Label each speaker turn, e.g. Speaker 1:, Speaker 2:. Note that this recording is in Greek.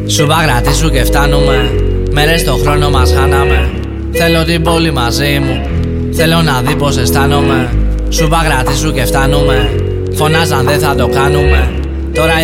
Speaker 1: Σου παγρατήσου και φτάνουμε. Μέρες το χρόνο μας χάναμε. Θέλω την πόλη μαζί μου. Θέλω να δει πως αισθάνομαι. Σου παγρατήσου και φτάνουμε. Φωνάζαν δεν θα το κάνουμε. Τώρα